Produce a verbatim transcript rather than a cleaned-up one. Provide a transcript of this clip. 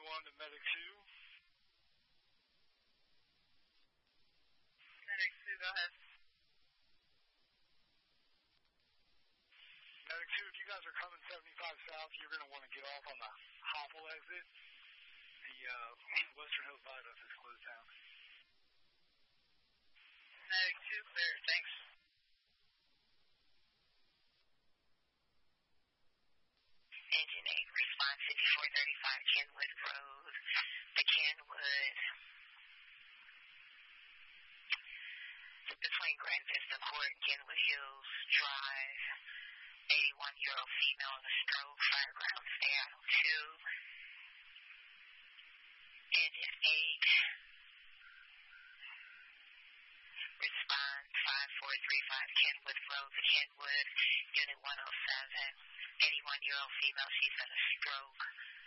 one to Medic two. Medic two, go ahead. Medic two, if you guys are coming seventy-five south, you're going to want to get off on the Hopple exit. The uh, Western Hills Viaduct is closed down. Medic two, clear, thanks. Engine eight, response fifty-four thirty-five Kenwood Road. The Kenwood, between Grand Vista Court and Kenwood Hills Drive. eighty-one-year-old female in a stroke, fireground, stay out of two. Engine eight, respond five four three five Kenwood Road, the Kenwood, unit one oh seven. eighty-one-year-old female, she's in a stroke.